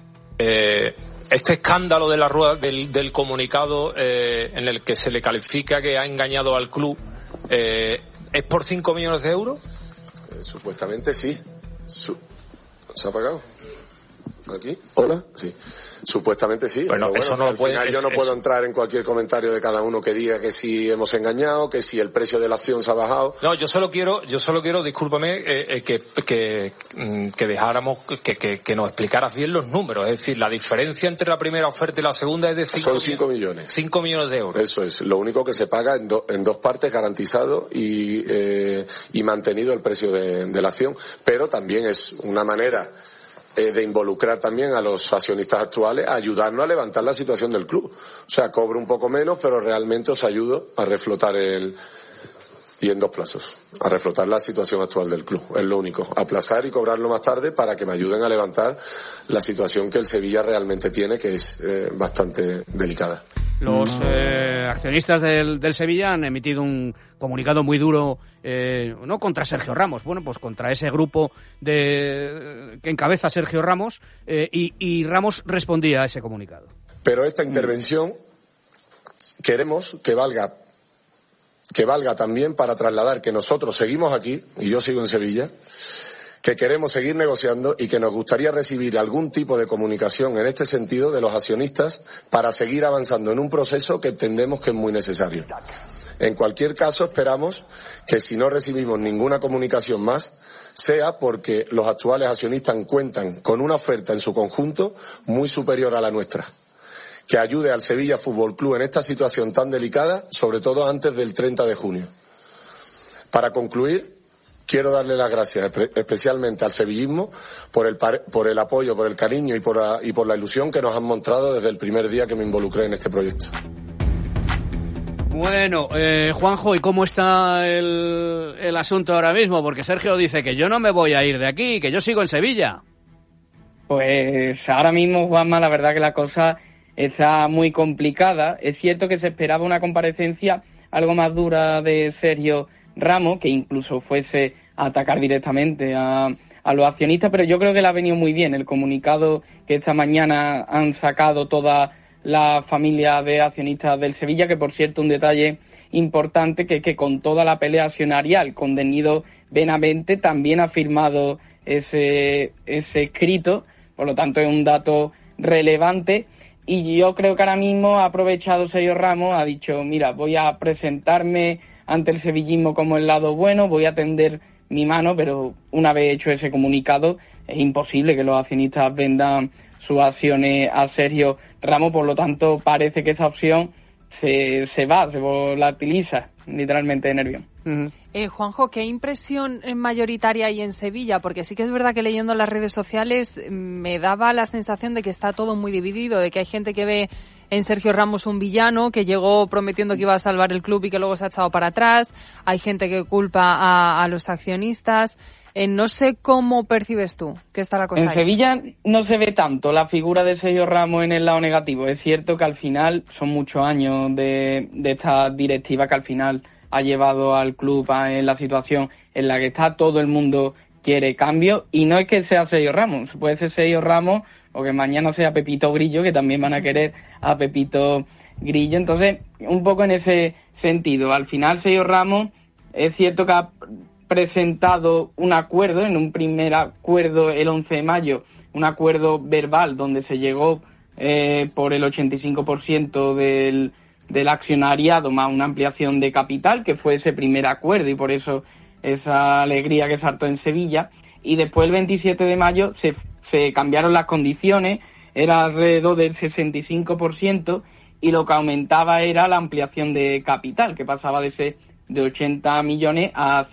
Speaker 17: Este escándalo de la rueda del comunicado en el que se le califica que ha engañado al club, ¿es por 5 millones de euros?
Speaker 18: Supuestamente sí. ¿Se ha apagado? ¿Aquí? ¿Hola? Sí. Supuestamente sí.
Speaker 17: Bueno, eso no
Speaker 18: al final yo no puedo entrar en cualquier comentario de cada uno que diga que si hemos engañado, que si el precio de la acción se ha bajado.
Speaker 17: No, yo solo quiero, discúlpame, que dejáramos, que nos explicaras bien los números. Es decir, la diferencia entre la primera oferta y la segunda es de
Speaker 18: 5 millones.
Speaker 17: 5 millones de euros.
Speaker 18: Eso es. Lo único que se paga en dos partes, garantizado y mantenido el precio de la acción. Pero también es una manera de involucrar también a los accionistas actuales, a ayudarnos a levantar la situación del club. O sea, cobro un poco menos, pero realmente os ayudo a reflotar y en 2 plazos, a reflotar la situación actual del club. Es lo único. Aplazar y cobrarlo más tarde para que me ayuden a levantar la situación que el Sevilla realmente tiene, que es bastante delicada.
Speaker 1: Los accionistas del Sevilla han emitido un comunicado muy duro, no contra Sergio Ramos, bueno, pues contra ese grupo que encabeza Sergio Ramos, y Ramos respondía a ese comunicado.
Speaker 18: Pero esta intervención queremos que valga también para trasladar que nosotros seguimos aquí, y yo sigo en Sevilla, que queremos seguir negociando y que nos gustaría recibir algún tipo de comunicación en este sentido de los accionistas para seguir avanzando en un proceso que entendemos que es muy necesario. En cualquier caso, esperamos que si no recibimos ninguna comunicación más, sea porque los actuales accionistas cuentan con una oferta en su conjunto muy superior a la nuestra, que ayude al Sevilla Fútbol Club en esta situación tan delicada, sobre todo antes del 30 de junio. Para concluir, quiero darle las gracias especialmente al sevillismo por el apoyo, por el cariño y por la ilusión que nos han mostrado desde el primer día que me involucré en este proyecto.
Speaker 1: Bueno, Juanjo, ¿y cómo está el asunto ahora mismo? Porque Sergio dice que yo no me voy a ir de aquí, que yo sigo en Sevilla.
Speaker 16: Pues ahora mismo, Juanma, la verdad que la cosa está muy complicada. Es cierto que se esperaba una comparecencia algo más dura de Sergio Ramos, que incluso fuese a atacar directamente a los accionistas, pero yo creo que le ha venido muy bien el comunicado que esta mañana han sacado toda la familia de accionistas del Sevilla, que por cierto un detalle importante que con toda la pelea accionarial con Denis Benavente también ha firmado ese escrito, por lo tanto es un dato relevante. Y yo creo que ahora mismo ha aprovechado Sergio Ramos, ha dicho, mira, voy a presentarme ante el sevillismo como el lado bueno, voy a tender mi mano, pero una vez hecho ese comunicado es imposible que los accionistas vendan sus acciones a Sergio Ramos, por lo tanto parece que esa opción se volatiliza literalmente de Nervión.
Speaker 4: Juanjo, ¿qué impresión mayoritaria hay en Sevilla? Porque sí que es verdad que leyendo las redes sociales me daba la sensación de que está todo muy dividido, de que hay gente que ve en Sergio Ramos un villano que llegó prometiendo que iba a salvar el club y que luego se ha echado para atrás, hay gente que culpa a los accionistas. No sé cómo percibes tú que está la cosa
Speaker 16: en
Speaker 4: ahí.
Speaker 16: Sevilla no se ve tanto la figura de Sergio Ramos en el lado negativo. Es cierto que al final son muchos años de esta directiva que al final ha llevado al club en la situación en la que está. Todo el mundo quiere cambio y no es que sea Sergio Ramos, puede ser Sergio Ramos o que mañana sea Pepito Grillo, que también van a querer a Pepito Grillo. Entonces, un poco en ese sentido, al final Sergio Ramos es cierto que ha presentado un acuerdo, en un primer acuerdo el 11 de mayo, un acuerdo verbal donde se llegó por el 85% del accionariado más una ampliación de capital, que fue ese primer acuerdo y por eso esa alegría que saltó en Sevilla. Y después el 27 de mayo se cambiaron las condiciones, era alrededor del 65% y lo que aumentaba era la ampliación de capital, que pasaba de 80 millones a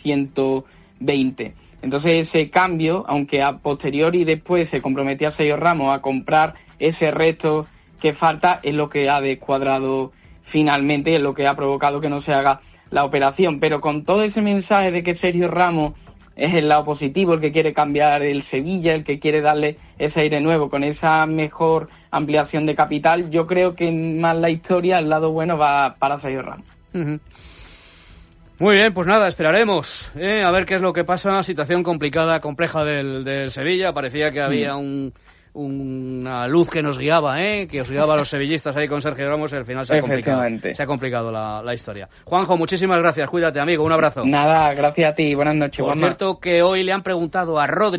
Speaker 16: 120. Entonces ese cambio, aunque a posteriori después se comprometía Sergio Ramos a comprar ese resto que falta, es lo que ha descuadrado finalmente y es lo que ha provocado que no se haga la operación. Pero con todo ese mensaje de que Sergio Ramos es el lado positivo, el que quiere cambiar el Sevilla, el que quiere darle ese aire nuevo con esa mejor ampliación de capital, yo creo que más la historia, el lado bueno va para Sergio Ramos.
Speaker 1: Uh-huh. Muy bien, pues nada, esperaremos a ver qué es lo que pasa. Situación complicada, compleja del Sevilla. Parecía que había una luz que nos guiaba, que os guiaba a los sevillistas ahí con Sergio Ramos y al final se ha complicado la historia. Juanjo, muchísimas gracias. Cuídate, amigo. Un abrazo.
Speaker 16: Nada, gracias a ti. Buenas noches,
Speaker 1: Por cierto, que hoy le han preguntado a Rodri